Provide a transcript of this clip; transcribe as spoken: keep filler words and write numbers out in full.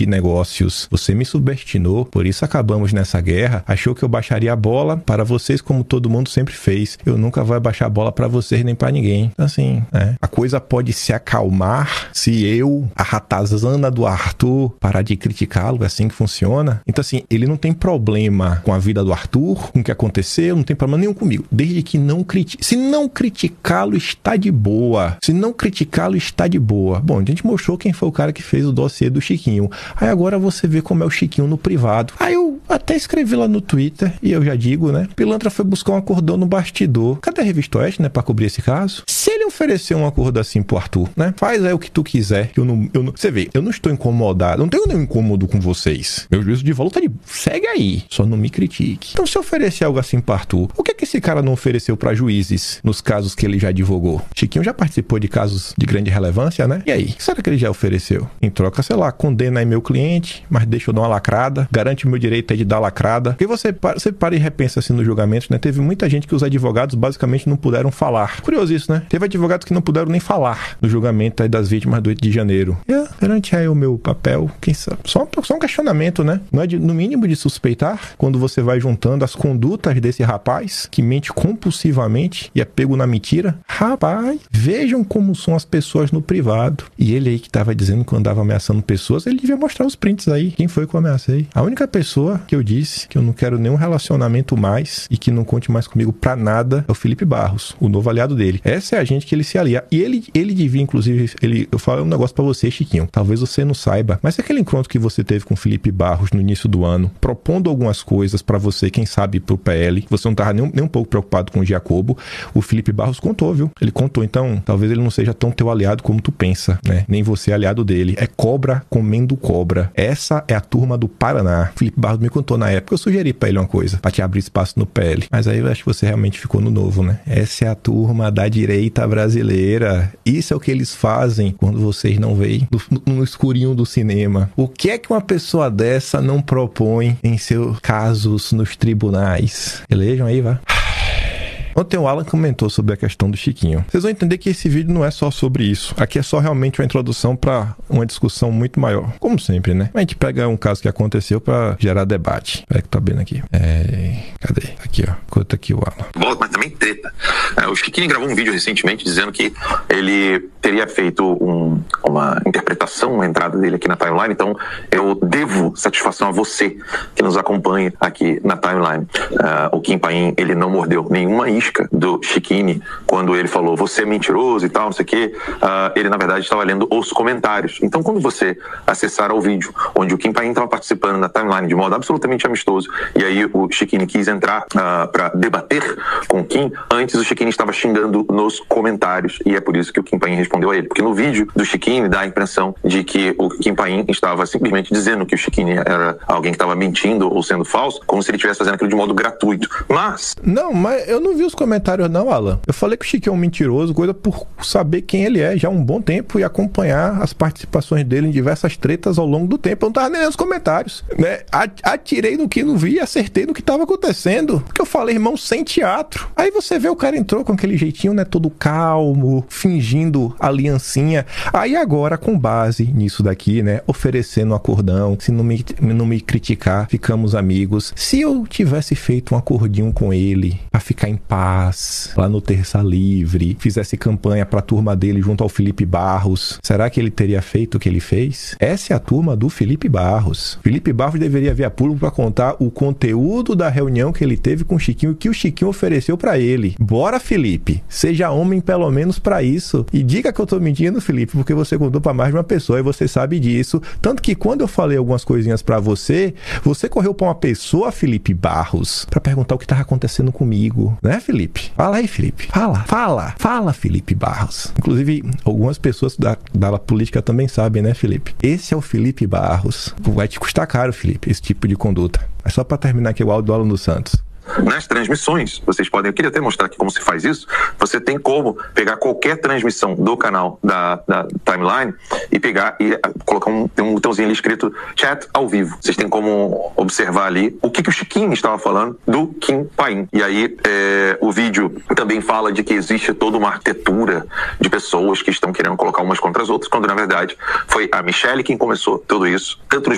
negócios. Você me subestimou, por isso acabamos nessa guerra. Achou que eu baixaria a bola para vocês como todo mundo sempre fez. Eu nunca vou baixar a bola para vocês nem para ninguém. Assim, né? A coisa pode se acalmar se eu, a ratazana do Arthur, parar de criticá-lo. É assim que funciona. Então, assim, ele não tem problema com a vida do Arthur, com o que aconteceu, não tem problema nenhum comigo. Desde que não critique. Se não criticá-lo, está de boa. Se não criticá-lo, está de boa. Bom, a gente mostrou quem foi o cara que fez o dossiê do Chiquinho. Aí agora você vê como é o Chiquinho no privado. Aí eu até escrevi lá no Twitter, e eu já digo, né? Pilantra foi buscar um acordão no bastidor. Cadê a Revista Oeste, né? Pra cobrir esse caso? Se ele oferecer um acordo assim pro Arthur, né? Faz aí o que tu quiser. Eu não, eu não... Você vê, eu não estou incomodado. Não tenho nenhum incômodo com vocês. Meu juízo de valor tá de... Segue aí. Só não me critique. Então, se oferecer algo assim pro Arthur, o que é que esse cara não ofereceu pra juízes nos casos que ele já advogou? Chiquinho já participou de casos de grande relevância, né? E aí? O que será que ele já ofereceu? Em troca, sei lá, condena aí meu cliente, mas deixa eu dar uma lacrada, garante o meu direito aí de dar lacrada. Porque você, você para e repensa assim nos julgamentos, né? Teve muita gente que os advogados basicamente não puderam falar. Curioso isso, né? Teve advogados que não puderam nem falar no julgamento aí das vítimas do oito de janeiro. E garante aí o meu papel, quem sabe? Só, só um questionamento, né? Não é de, no mínimo de suspeitar quando você vai juntando as condutas desse rapaz que mente compulsivamente e é pego na mentira. Rapaz, vejam como são as pessoas no privado. E ele aí que tava dizendo que andava ameaçando pessoas, ele devia mostrar os prints aí. Quem foi que eu ameacei? A única pessoa que eu disse que eu não quero nenhum relacionamento mais e que não conte mais comigo pra nada é o Felipe Barros, o novo aliado dele. Essa é a gente que ele se alia. E ele, ele devia, inclusive, ele, eu falo um negócio pra você, Chiquinho. Talvez você não saiba, mas aquele encontro que você teve com o Felipe Barros no início do ano, propondo algumas coisas pra você, quem sabe, pro P L, você não tava nem, nem um pouco preocupado com o Giacobo, o Felipe Barros contou, viu? Ele contou. Então, talvez ele não seja tão teu aliado como tu pensa, né? Nem você é aliado dele. É cobra comendo cobra. Essa é a turma do Paraná. O Felipe Barros me contou na época. Eu sugeri pra ele uma coisa, pra te abrir espaço no P L. Mas aí eu acho que você realmente ficou no novo, né? Essa é a turma da direita brasileira. Isso é o que eles fazem quando vocês não veem no, no escurinho do cinema. O que é que uma pessoa dessa não propõe em seus casos nos tribunais? Elejam aí, vá. Ontem o Alan comentou sobre a questão do Chiquinho. Vocês vão entender que esse vídeo não é só sobre isso. Aqui é só realmente uma introdução para uma discussão muito maior. Como sempre, né? A gente pega um caso que aconteceu para gerar debate. Espera que tá vendo aqui. É... Cadê? Aqui, ó. Conta aqui o Alan. Mas também treta. É, o Chiquinho gravou um vídeo recentemente dizendo que ele teria feito um, uma interpretação, uma entrada dele aqui na timeline. Então, eu devo satisfação a você que nos acompanha aqui na timeline. Uh, o Kim Paim, ele não mordeu nenhuma isca do Chiquini quando ele falou você é mentiroso e tal, não sei o que, uh, ele na verdade estava lendo os comentários. Então quando você acessar ao vídeo onde o Kim Paim estava participando na timeline de modo absolutamente amistoso e aí o Chiquini quis entrar uh, para debater com o Kim, antes o Chiquini estava xingando nos comentários e é por isso que o Kim Paim respondeu a ele, porque no vídeo do Chiquini dá a impressão de que o Kim Paim estava simplesmente dizendo que o Chiquini era alguém que estava mentindo ou sendo falso, como se ele estivesse fazendo aquilo de modo gratuito. Mas... Não, mas eu não vi os comentários não, Alan. Eu falei que o Chiquinho é um mentiroso, coisa por saber quem ele é já há um bom tempo e acompanhar as participações dele em diversas tretas ao longo do tempo. Eu não tava nem lendo os comentários, né? Atirei no que não vi e acertei no que tava acontecendo. Porque eu falei, irmão, sem teatro. Aí você vê o cara entrou com aquele jeitinho, né? Todo calmo, fingindo aliancinha. Aí agora, com base nisso daqui, né? Oferecendo um acordão. Se não me, não me criticar, ficamos amigos. Se eu tivesse feito um acordinho com ele pra ficar em paz, lá no Terça Livre, fizesse campanha pra turma dele junto ao Felipe Barros, será que ele teria feito o que ele fez? Essa é a turma do Felipe Barros. Felipe Barros deveria vir a público pra contar o conteúdo da reunião que ele teve com o Chiquinho, que o Chiquinho ofereceu pra ele. Bora, Felipe, seja homem pelo menos pra isso. E diga que eu tô mentindo, Felipe, porque você contou pra mais de uma pessoa e você sabe disso. Tanto que quando eu falei algumas coisinhas pra você, você correu pra uma pessoa, Felipe Barros, pra perguntar o que tava acontecendo comigo, né, Felipe? Fala aí, Felipe. Fala, fala, fala, Felipe Barros. Inclusive, algumas pessoas da, da política também sabem, né, Felipe? Esse é o Felipe Barros. Vai te custar caro, Felipe, esse tipo de conduta. Mas só pra terminar aqui o áudio do Alan dos Santos. Nas transmissões, vocês podem, eu queria até mostrar aqui como se faz isso, você tem como pegar qualquer transmissão do canal da, da timeline e pegar e colocar um, tem um botãozinho ali escrito chat ao vivo. Vocês têm como observar ali o que, que o Chiquinho estava falando do Kim Paim. E aí é, o vídeo também fala de que existe toda uma arquitetura de pessoas que estão querendo colocar umas contra as outras, quando na verdade foi a Michelle quem começou tudo isso, tanto nos